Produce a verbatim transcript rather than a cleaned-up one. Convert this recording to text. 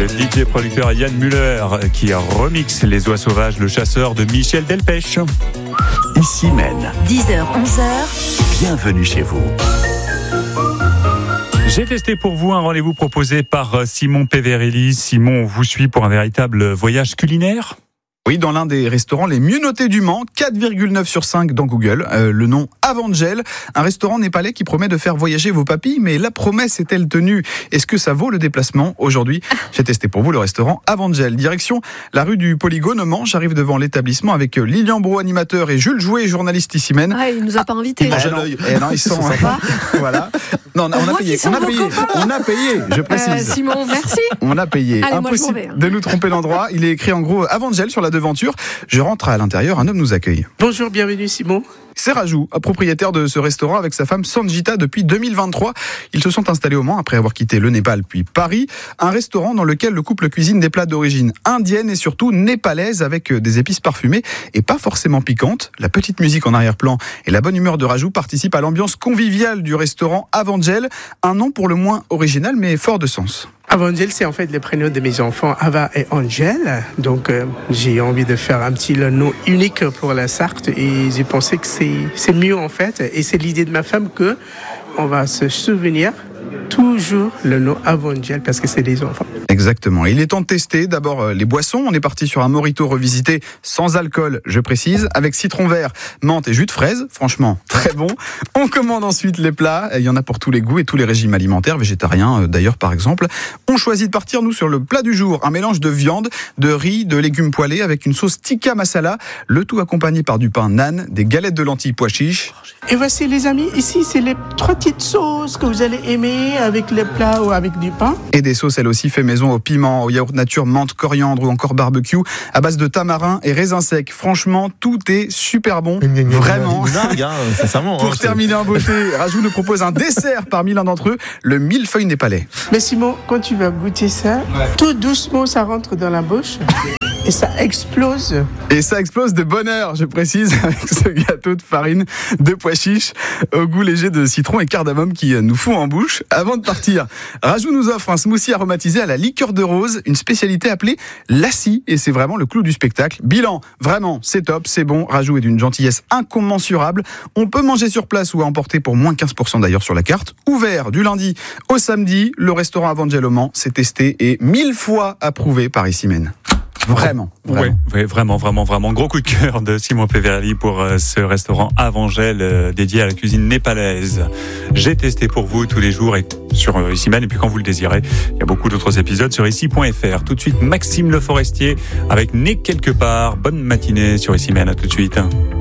D J producteur Yann Muller qui remixe Les Oies Sauvages, le chasseur de Michel Delpech. Ici Maine. dix heures, onze heures. Bienvenue chez vous. J'ai testé pour vous un rendez-vous proposé par Simon Peverelli. Simon, on vous suit pour un véritable voyage culinaire ? Oui, dans l'un des restaurants les mieux notés du Mans, quatre virgule neuf sur cinq dans Google. Euh, le nom Avangel, un restaurant népalais qui promet de faire voyager vos papilles, mais la promesse est-elle tenue ? Est-ce que ça vaut le déplacement aujourd'hui ? J'ai testé pour vous le restaurant Avangel. Direction la rue du Polygone au Mans. J'arrive devant l'établissement avec Lilian Bro, animateur, et Jules Jouet, journaliste ici même. Ah, il nous a pas invités. Ah, non, eh non, ils sont voilà. Non, on a payé, on a payé, on a payé, je précise. Euh, Simon, merci. On a payé. Allez, moi, Impossible je m'en vais, hein. de nous tromper l'endroit. Il est écrit en gros Avangel sur la devanture. Je rentre à l'intérieur, un homme nous accueille. Bonjour, bienvenue Simon. C'est Rajou, propriétaire de ce restaurant avec sa femme Sanjita depuis deux mille vingt-trois. Ils se sont installés au Mans après avoir quitté le Népal puis Paris. Un restaurant dans lequel le couple cuisine des plats d'origine indienne et surtout népalaise avec des épices parfumées et pas forcément piquantes. La petite musique en arrière-plan et la bonne humeur de Rajou participent à l'ambiance conviviale du restaurant Avangel. Un nom pour le moins original mais fort de sens. Avangel, c'est en fait le prénom de mes enfants, Ava et Angel. Donc, euh, j'ai envie de faire un petit nom unique pour la Sarthe et j'ai pensé que c'est, c'est mieux en fait. Et c'est l'idée de ma femme que on va se souvenir toujours le nom Avangel parce que c'est des enfants. Exactement. Il est temps de tester d'abord euh, les boissons. On est parti sur un mojito revisité sans alcool, je précise, avec citron vert, menthe et jus de fraise. Franchement, très bon. On commande ensuite les plats. Il y en a pour tous les goûts et tous les régimes alimentaires, végétariens euh, d'ailleurs par exemple. On choisit de partir nous sur le plat du jour, un mélange de viande, de riz, de légumes poêlés avec une sauce tikka masala, le tout accompagné par du pain naan, des galettes de lentilles pois chiches. Et voici les amis, ici c'est les trois petites sauces que vous allez aimer avec les plats ou avec du pain. Et des sauces, elles aussi, fait maison au piment, au yaourt nature, menthe, coriandre ou encore barbecue, à base de tamarin et raisins secs. Franchement, tout est super bon. Vraiment. Dingue, hein, sincèrement. Pour hein, terminer en beauté, Rajou nous propose un dessert parmi l'un d'entre eux, le millefeuille népalais. Mais Simon, quand tu vas goûter ça, tout doucement ça rentre dans la bouche. Et ça explose. Et ça explose de bonheur, je précise, avec ce gâteau de farine de pois chiches au goût léger de citron et cardamome qui nous fout en bouche. Avant de partir, Rajou nous offre un smoothie aromatisé à la liqueur de rose, une spécialité appelée lassi, et c'est vraiment le clou du spectacle. Bilan, vraiment, c'est top, c'est bon. Rajou est d'une gentillesse incommensurable. On peut manger sur place ou à emporter pour moins quinze pour cent d'ailleurs sur la carte. Ouvert du lundi au samedi, le restaurant Avangel au Mans, c'est testé et mille fois approuvé par ici même. Vraiment, vraiment. Oui, vraiment, vraiment, vraiment. Gros coup de cœur de Simon Peverelli pour euh, ce restaurant Avangel euh, dédié à la cuisine népalaise. J'ai testé pour vous tous les jours et sur euh, Ici Même. Et puis quand vous le désirez, il y a beaucoup d'autres épisodes sur ici point f r. Tout de suite, Maxime Le Forestier avec Né quelque part. Bonne matinée sur Ici Même. À tout de suite.